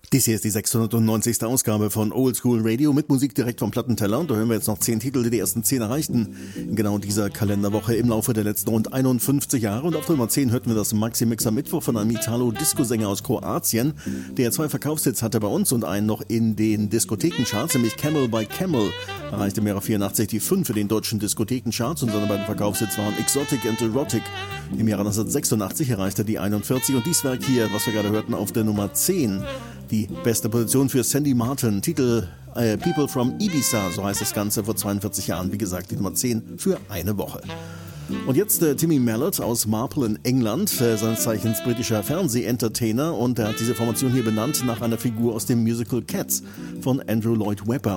Dies hier ist die 690. Ausgabe von Old School Radio mit Musik direkt vom Plattenteller. Und da hören wir jetzt noch 10 Titel, die ersten 10 erreichten in genau dieser Kalenderwoche im Laufe der letzten rund 51 Jahre. Und auf der Nummer 10 hörten wir das Maxi-Mix am Mittwoch von einem Italo-Disco-Sänger aus Kroatien, der 2 Verkaufshits hatte bei uns und einen noch in den Diskothekencharts, nämlich Camel by Camel erreichte im Jahre 84 die 5 für den deutschen Diskothekencharts und seine beiden Verkaufshits waren Exotic and Erotic. Im Jahre 1986 erreichte die 41 und dies Werk hier, was wir gerade hörten, auf der Nummer 10. Die beste Position für Sandy Martin, Titel People from Ibiza, so heißt das Ganze, vor 42 Jahren, wie gesagt, die Nummer 10 für eine Woche. Und jetzt Timmy Mallett aus Marple in England, seines Zeichens britischer Fernseh-Entertainer, und er hat diese Formation hier benannt nach einer Figur aus dem Musical Cats von Andrew Lloyd Webber.